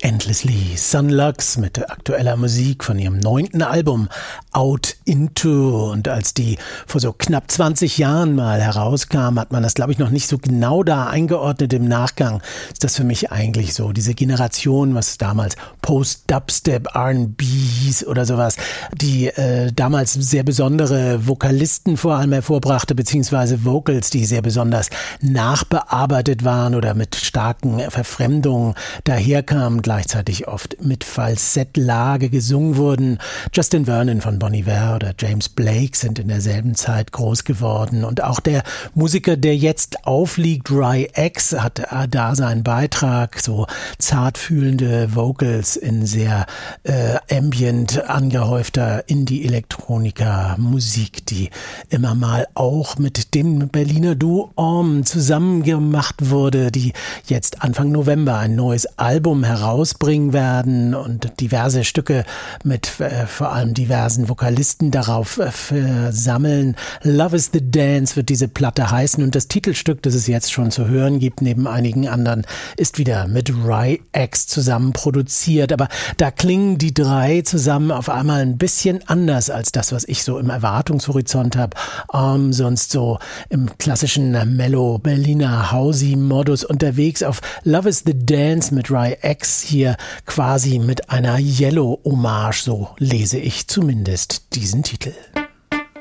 Endlessly Sunlux mit aktueller Musik von ihrem 9. Album Out Into. Und als die vor so knapp 20 Jahren mal herauskam, hat man das, glaube ich, noch nicht so genau da eingeordnet. Im Nachgang ist das für mich eigentlich so diese Generation, was damals Post-Dubstep, R&Bs oder sowas, die damals sehr besondere Vokalisten vor allem hervorbrachte, beziehungsweise Vocals, die sehr besonders nachbearbeitet waren oder mit starken Verfremdungen daherkamen, gleichzeitig oft mit Falsettlage gesungen wurden. Justin Vernon von Bon Iver oder James Blake sind in derselben Zeit groß geworden. Und auch der Musiker, der jetzt aufliegt, Ry X, hat da seinen Beitrag, so zartfühlende Vocals in sehr ambient angehäufter Indie-Elektronika-Musik, die immer mal auch mit dem Berliner Duo Orm zusammen gemacht wurde, die jetzt Anfang November ein neues Album herausbringen werden und diverse Stücke mit vor allem diversen Vokalisten darauf sammeln. Love is the Dance wird diese Platte heißen und das Titelstück, das es jetzt schon zu hören gibt, neben einigen anderen, ist wieder mit Ry X zusammen produziert. Aber da klingen die drei zusammen auf einmal ein bisschen anders als das, was ich so im Erwartungshorizont habe. Sonst so im klassischen Mellow-Berliner Housey-Modus unterwegs. Auf Love is the Dance mit Ry X hier quasi mit einer Yellow-Hommage, so lese ich zumindest diesen Titel.